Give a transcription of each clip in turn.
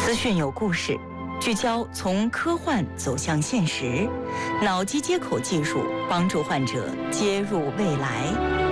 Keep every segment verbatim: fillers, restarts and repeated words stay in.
资讯有故事，聚焦从科幻走向现实，脑机接口技术帮助患者接入未来。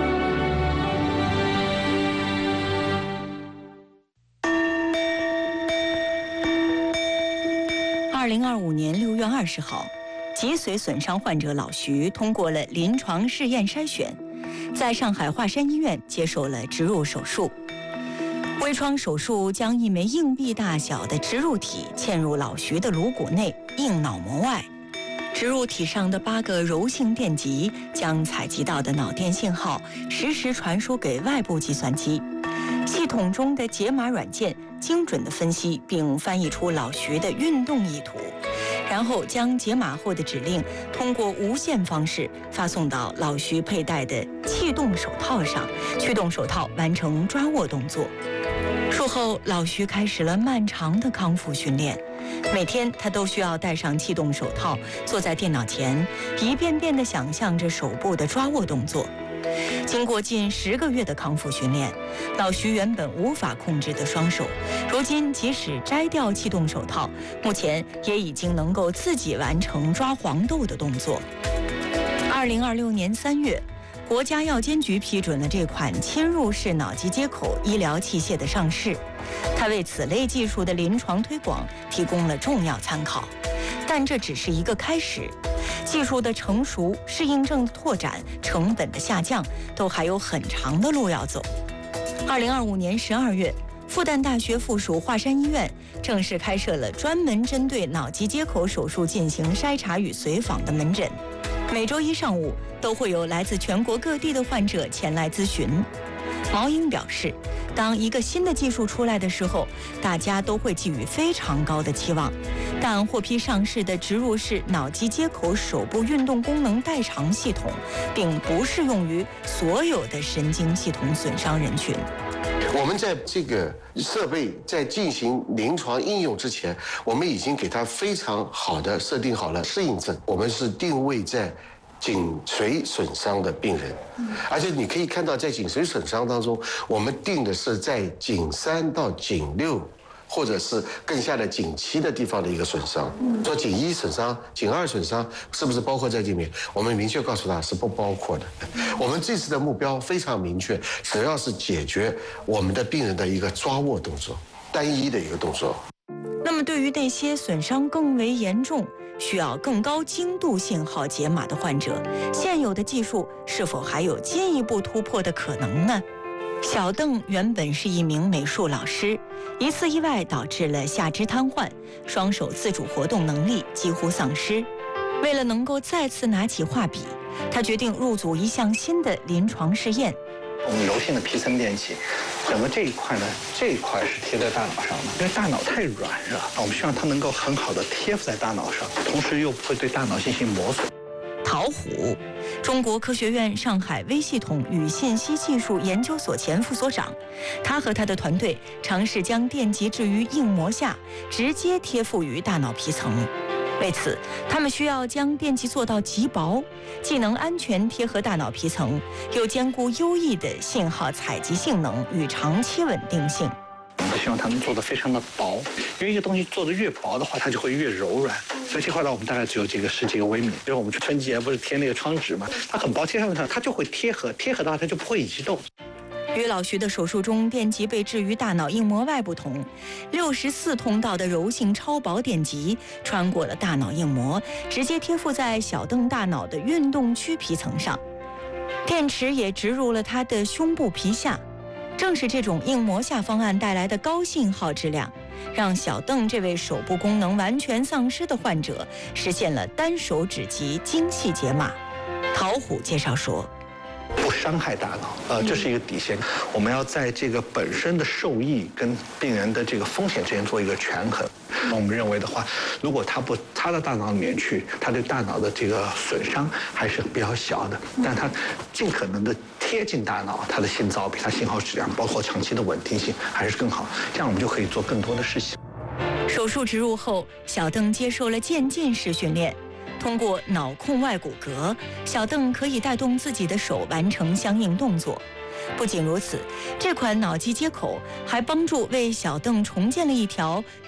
二零二五年六月二十号，脊髓损伤患者老徐通过了临床试验筛选，在上海华山医院接受了植入手术。微创手术将一枚硬币大小的植入体嵌入老徐的颅骨内硬脑膜外，植入体上的八个柔性电极将采集到的脑电信号实时传输给外部计算机，系统中的解码软件精准地分析并翻译出老徐的运动意图，然后将解码后的指令通过无线方式发送到老徐佩戴的气动手套上，驱动手套完成抓握动作。术后，老徐开始了漫长的康复训练。每天，他都需要戴上气动手套，坐在电脑前，一遍遍地想象着手部的抓握动作。经过近十个月的康复训练，老徐原本无法控制的双手，如今即使摘掉气动手套，目前也已经能够自己完成抓黄豆的动作。二零二六年三月。国家药监局批准了这款侵入式脑机接口医疗器械的上市，它为此类技术的临床推广提供了重要参考。但这只是一个开始，技术的成熟、适应症的拓展、成本的下降，都还有很长的路要走。二零二五年十二月，复旦大学附属华山医院正式开设了专门针对脑机接口手术进行筛查与随访的门诊。每周一上午都会有来自全国各地的患者前来咨询。毛英表示，当一个新的技术出来的时候，大家都会寄予非常高的期望，但获批上市的植入式脑机接口手部运动功能代偿系统并不适用于所有的神经系统损伤人群。 我们在这个设备在进行临床应用之前，我们已经给它非常好的设定好了适应症。我们是定位在颈髓损伤的病人，而且你可以看到，在颈髓损伤当中，我们定的是在颈三到颈六，或者是更下的颈七的地方的一个损伤。说颈一损伤、颈二损伤是不是包括在里面？我们明确告诉他是不包括的。我们这次的目标非常明确，只要是解决我们的病人的一个抓握动作，单一的一个动作。 那么对于那些损伤更为严重，需要更高精度信号解码的患者，现有的技术是否还有进一步突破的可能呢？小邓原本是一名美术老师，一次意外导致了下肢瘫痪，双手自主活动能力几乎丧失。为了能够再次拿起画笔，他决定入组一项新的临床试验。 我们柔性的皮层电极，整个这一块呢，这一块是贴在大脑上的，因为大脑太软了，我们希望它能够很好的贴附在大脑上，同时又不会对大脑进行磨损。 陶虎，中国科学院上海微系统与信息技术研究所前副所长，他和他的团队尝试将电极置于硬膜下，直接贴附于大脑皮层。为此，他们需要将电极做到极薄，既能安全贴合大脑皮层，又兼顾优异的信号采集性能与长期稳定性。 我希望它能做得非常的薄，因为一个东西做得越薄的话，它就会越柔软。所以这块呢，我们大概只有几个十几个微米。因为我们春节不是贴那个窗纸嘛，它很薄，贴上去它就会贴合，贴合的话它就不会移动。 与老徐的手术中电极被置于大脑硬膜外不同，六十四通道的柔性超薄电极穿过了大脑硬膜，直接贴附在小邓大脑的运动区皮层上，电池也植入了他的胸部皮下。正是这种硬膜下方案带来的高信号质量，让小邓这位手部功能完全丧失的患者实现了单手指级精细解码。陶虎介绍说， 不伤害大脑，呃，这是一个底线。我们要在这个本身的受益跟病人的这个风险之间做一个权衡。我们认为的话，如果它不插到大脑里面去，它对大脑的这个损伤还是比较小的，但它尽可能的贴近大脑，它的信噪比它信号质量，包括长期的稳定性还是更好。这样我们就可以做更多的事情。 手术植入后，小邓接受了渐进式训练。通过脑控外骨骼，小邓可以带动自己的手完成相应动作。不仅如此，这款脑机接口还帮助为小邓重建了一条